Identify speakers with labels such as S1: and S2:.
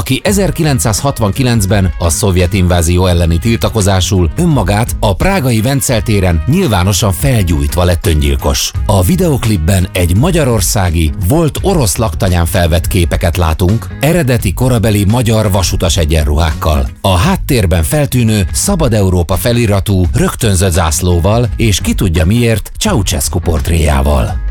S1: aki 1969-ben a szovjet invázió elleni tiltakozásul önmagát a prágai Vencel téren nyilvánosan felgyújtva lett öngyilkos. A videoklipben egy magyarországi, volt orosz laktanyán felvett képeket látunk, eredeti korabeli magyar vasutas egyenruhákkal. A háttérben feltűnő Szabad Európa feliratú, rögtönzött zászlóval és ki tudja miért Ceausescu portréjával.